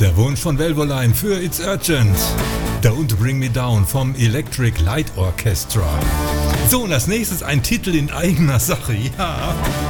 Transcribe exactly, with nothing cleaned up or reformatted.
Der Wunsch von Valvoline für It's Urgent. Don't Bring Me Down vom Electric Light Orchestra. So, und als nächstes ein Titel in eigener Sache, ja.